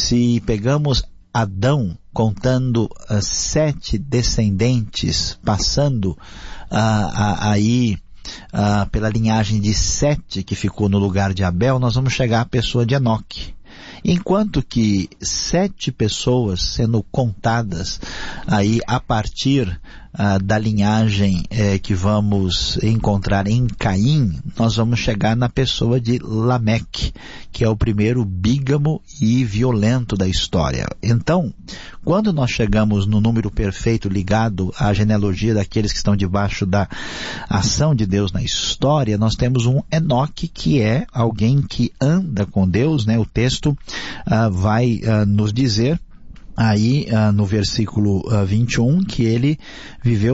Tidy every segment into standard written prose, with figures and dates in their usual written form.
se pegamos Adão contando 7 descendentes, passando aí pela linhagem de 7 que ficou no lugar de Abel, nós vamos chegar à pessoa de Enoque. Enquanto que 7 pessoas sendo contadas aí a partir da linhagem que vamos encontrar em Caim, nós vamos chegar na pessoa de Lameque, que é o primeiro bígamo e violento da história. Então, quando nós chegamos no número perfeito ligado à genealogia daqueles que estão debaixo da ação de Deus na história, nós temos um Enoque, que é alguém que anda com Deus, né? O texto vai nos dizer aí no versículo 21, que ele viveu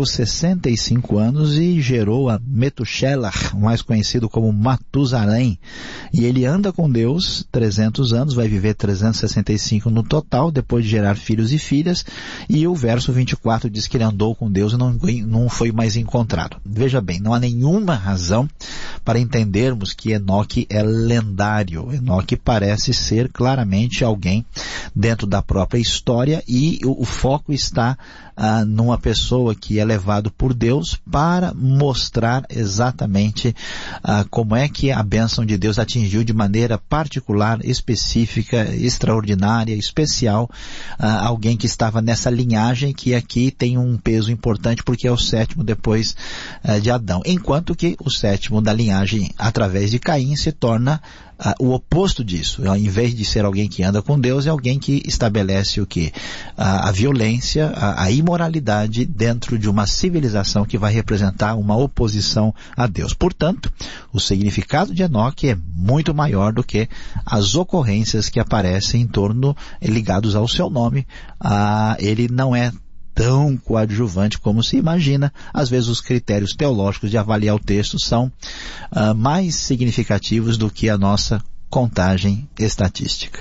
65 anos e gerou a Metushelach, mais conhecido como Matusalém. E ele anda com Deus 300 anos, vai viver 365 no total, depois de gerar filhos e filhas. E o verso 24 diz que ele andou com Deus e não foi mais encontrado. Veja bem, não há nenhuma razão para entendermos que Enoque é lendário. Enoque parece ser claramente alguém dentro da própria história, e o foco está numa pessoa que é levado por Deus para mostrar exatamente como é que a bênção de Deus atingiu de maneira particular, específica, extraordinária, especial, alguém que estava nessa linhagem, que aqui tem um peso importante porque é o 7º depois de Adão, enquanto que o 7º da linhagem através de Caim se torna o oposto disso. Em vez de ser alguém que anda com Deus, é alguém que estabelece o quê? A violência, a imoralidade dentro de uma civilização que vai representar uma oposição a Deus. Portanto, o significado de Enoque é muito maior do que as ocorrências que aparecem em torno, ligados ao seu nome. Ele não é tão coadjuvante como se imagina. Às vezes os critérios teológicos de avaliar o texto são mais significativos do que a nossa contagem estatística.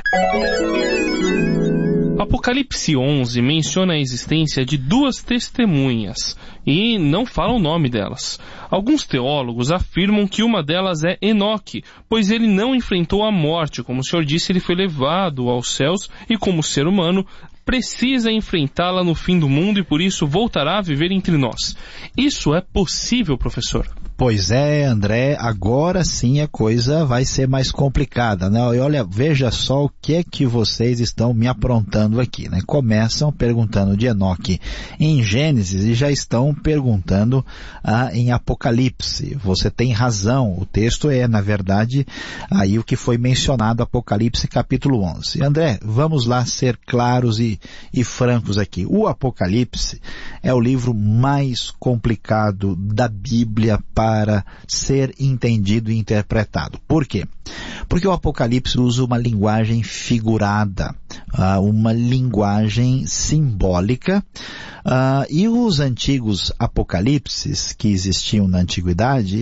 Apocalipse 11 menciona a existência de 2 testemunhas e não fala o nome delas. Alguns teólogos afirmam que uma delas é Enoque, pois ele não enfrentou a morte. Como o senhor disse, ele foi levado aos céus e, como ser humano, precisa enfrentá-la no fim do mundo e por isso voltará a viver entre nós. Isso é possível, professor? Pois é, André, agora sim a coisa vai ser mais complicada, né? E olha, veja só o que é que vocês estão me aprontando aqui, né? Começam perguntando de Enoque em Gênesis e já estão perguntando em Apocalipse. Você tem razão, o texto é, na verdade, aí o que foi mencionado, Apocalipse capítulo 11. André, vamos lá ser claros e francos aqui. O Apocalipse é o livro mais complicado da Bíblia para ser entendido e interpretado. Por quê? Porque o Apocalipse usa uma linguagem figurada, uma linguagem simbólica, e os antigos apocalipses que existiam na antiguidade,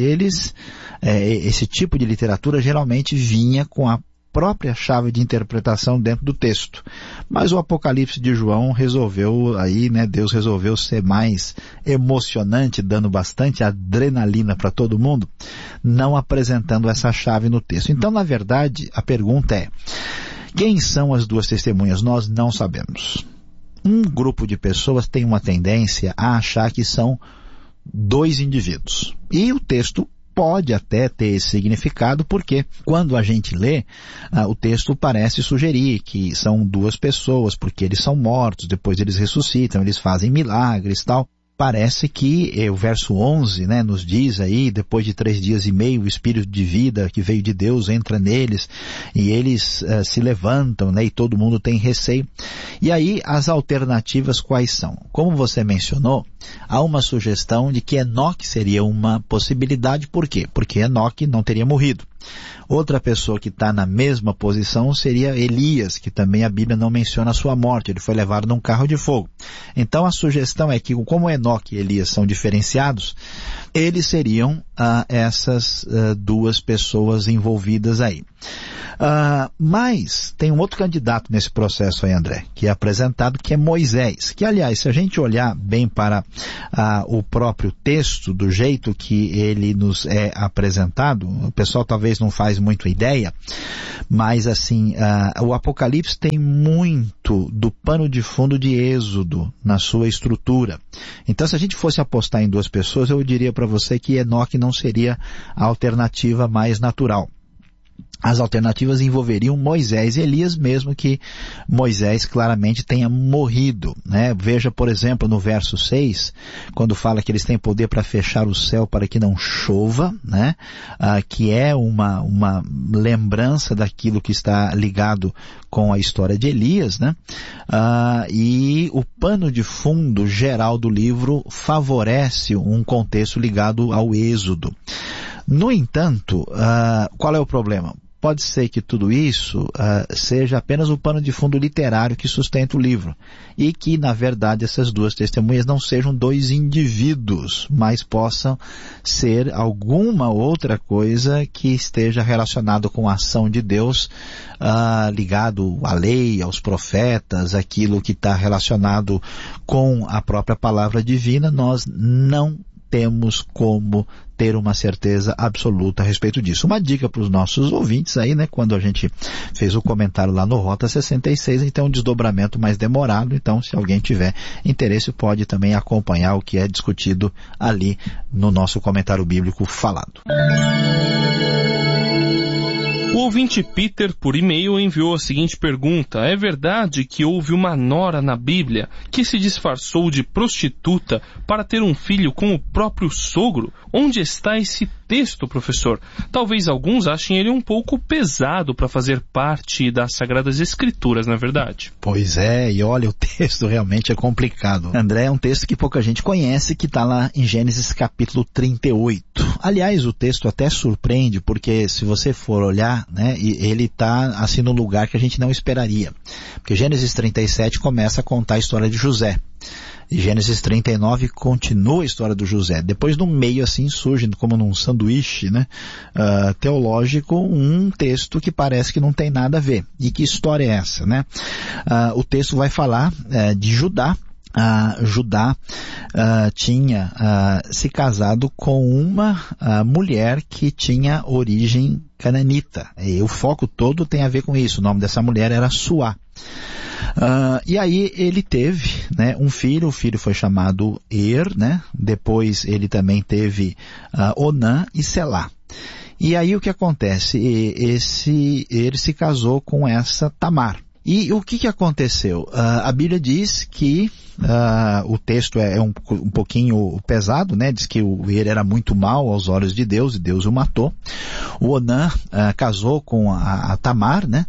esse tipo de literatura geralmente vinha com a própria chave de interpretação dentro do texto. Mas o Apocalipse de João resolveu aí, né, Deus resolveu ser mais emocionante, dando bastante adrenalina para todo mundo, não apresentando essa chave no texto. Então, na verdade, a pergunta é: quem são as 2 testemunhas? Nós não sabemos. Um grupo de pessoas tem uma tendência a achar que são 2 indivíduos. E o texto pode até ter esse significado, porque quando a gente lê, o texto parece sugerir que são 2 pessoas, porque eles são mortos, depois eles ressuscitam, eles fazem milagres e tal. Parece que o verso 11, né, nos diz aí, depois de 3 dias e meio, o Espírito de vida que veio de Deus entra neles e eles se levantam, né, e todo mundo tem receio. E aí as alternativas quais são? Como você mencionou, há uma sugestão de que Enoque seria uma possibilidade. Por quê? Porque Enoque não teria morrido. Outra pessoa que está na mesma posição seria Elias, que também a Bíblia não menciona a sua morte, ele foi levado num carro de fogo. Então a sugestão é que, como Enoque e Elias são diferenciados, eles seriam essas 2 pessoas envolvidas aí. Mas tem um outro candidato nesse processo aí, André, que é apresentado, que é Moisés, que, aliás, se a gente olhar bem para o próprio texto, do jeito que ele nos é apresentado, o pessoal talvez não faz muito ideia, mas assim, o Apocalipse tem muito do pano de fundo de Êxodo na sua estrutura. Então, se a gente fosse apostar em duas pessoas, eu diria para você que Enoque não seria a alternativa mais natural. As alternativas envolveriam Moisés e Elias, mesmo que Moisés claramente tenha morrido, né? Veja, por exemplo, no verso 6, quando fala que eles têm poder para fechar o céu para que não chova, né? Que é uma lembrança daquilo que está ligado com a história de Elias, né? E o pano de fundo geral do livro favorece um contexto ligado ao Êxodo. No entanto, qual é o problema? Pode ser que tudo isso seja apenas o pano de fundo literário que sustenta o livro e que, na verdade, essas duas testemunhas não sejam dois indivíduos, mas possam ser alguma outra coisa que esteja relacionado com a ação de Deus, ligado à lei, aos profetas, aquilo que está relacionado com a própria palavra divina. Nós não temos como ter uma certeza absoluta a respeito disso. Uma dica para os nossos ouvintes aí, né? Quando a gente fez o comentário lá no Rota 66, então um desdobramento mais demorado. Então, se alguém tiver interesse, pode também acompanhar o que é discutido ali no nosso comentário bíblico falado. O ouvinte Peter, por e-mail, enviou a seguinte pergunta: é verdade que houve uma nora na Bíblia que se disfarçou de prostituta para ter um filho com o próprio sogro? Onde está esse texto, professor? Talvez alguns achem ele um pouco pesado para fazer parte das Sagradas Escrituras, não é verdade? Pois é, e olha, o texto realmente é complicado. André, é um texto que pouca gente conhece, que está lá em Gênesis capítulo 38. Aliás, o texto até surpreende, porque se você for olhar, né, ele está assim no lugar que a gente não esperaria. Porque Gênesis 37 começa a contar a história de José. E Gênesis 39 continua a história do José. Depois, no meio, assim, surge, como num sanduíche, né, teológico, um texto que parece que não tem nada a ver. E que história é essa, né? O texto vai falar de Judá. Judá tinha se casado com uma mulher que tinha origem cananita. E o foco todo tem a ver com isso. O nome dessa mulher era Suá. E aí ele teve, né, um filho. O filho foi chamado né? Depois ele também teve Onã e Selá. E aí o que acontece? Ele se casou com essa Tamar. E o que aconteceu? A Bíblia diz que o texto é um pouquinho pesado, né? Diz que ele era muito mau aos olhos de Deus e Deus o matou. O Onã casou com a Tamar, né?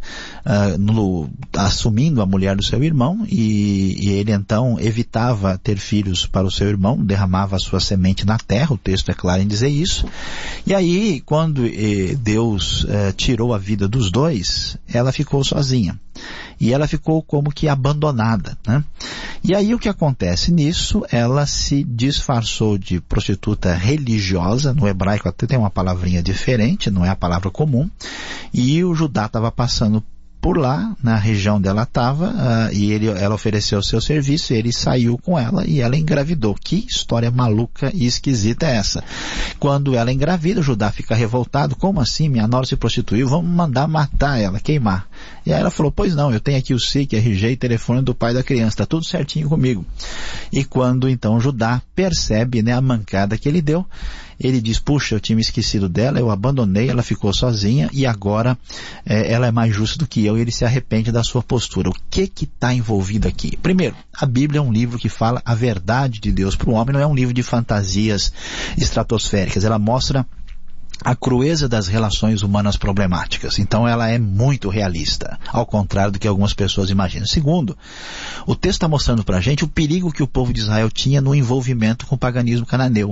Assumindo a mulher do seu irmão, e ele então evitava ter filhos para o seu irmão, derramava a sua semente na terra. O texto é claro em dizer isso. E aí, quando Deus tirou a vida dos dois, ela ficou sozinha. E ela ficou como que abandonada, né? E aí o que acontece nisso? Ela se disfarçou de prostituta religiosa. No hebraico até tem uma palavrinha diferente, não é a palavra comum. E o Judá estava passando por lá, na região onde ela estava, e ela ofereceu o seu serviço, ele saiu com ela e ela engravidou. Que história maluca e esquisita é essa? Quando ela engravida, o Judá fica revoltado. Como assim? Minha nora se prostituiu, vamos mandar matar ela, queimar. E aí ela falou, pois não, eu tenho aqui o SIC, RG e telefone do pai da criança, está tudo certinho comigo. E quando então Judá percebe, né, a mancada que ele deu, ele diz, puxa, eu tinha me esquecido dela, eu abandonei, ela ficou sozinha e agora ela é mais justa do que eu, e ele se arrepende da sua postura. O que está envolvido aqui? Primeiro, a Bíblia é um livro que fala a verdade de Deus para o homem, não é um livro de fantasias estratosféricas. Ela mostra a crueza das relações humanas problemáticas. Então ela é muito realista, ao contrário do que algumas pessoas imaginam. Segundo, o texto está mostrando para a gente o perigo que o povo de Israel tinha no envolvimento com o paganismo cananeu.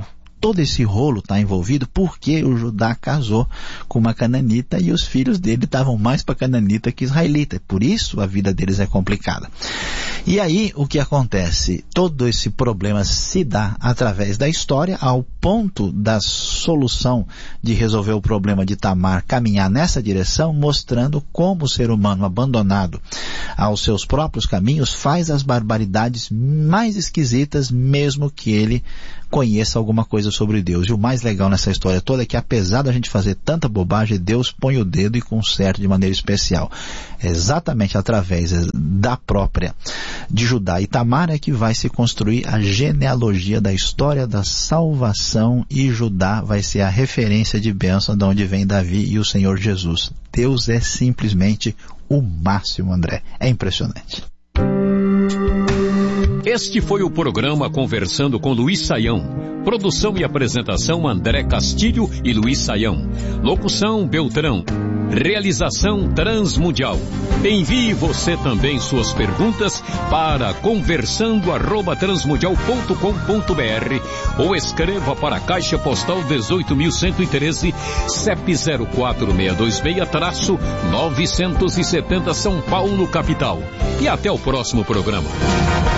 todo esse rolo está envolvido porque o Judá casou com uma cananita e os filhos dele estavam mais para cananita que israelita. Por isso a vida deles é complicada. E aí o que acontece? Todo esse problema se dá através da história, ao ponto da solução de resolver o problema de Tamar caminhar nessa direção, mostrando como o ser humano abandonado aos seus próprios caminhos faz as barbaridades mais esquisitas, mesmo que ele conheça alguma coisa sobre Deus. E o mais legal nessa história toda é que, apesar da gente fazer tanta bobagem, Deus põe o dedo e conserta de maneira especial. Exatamente através da própria de Judá e Tamar é que vai se construir a genealogia da história da salvação, e Judá vai ser a referência de bênção de onde vem Davi e o Senhor Jesus. Deus é simplesmente o máximo, André. É impressionante. Este foi o programa Conversando com Luiz Saião. Produção e apresentação André Castilho e Luiz Saião. Locução Beltrão. Realização Transmundial. Envie você também suas perguntas para conversando@transmundial.com.br ou escreva para a Caixa Postal 18.113, CEP 04626-970 São Paulo, capital. E até o próximo programa.